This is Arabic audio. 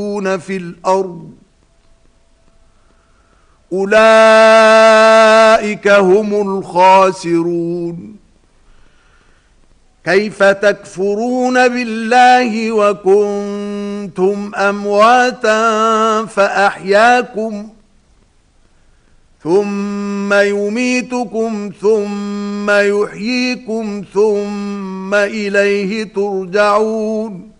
في الأرض أولئك هم الخاسرون. كيف تكفرون بالله وكنتم أمواتا فأحياكم ثم يميتكم ثم يحييكم ثم إليه ترجعون.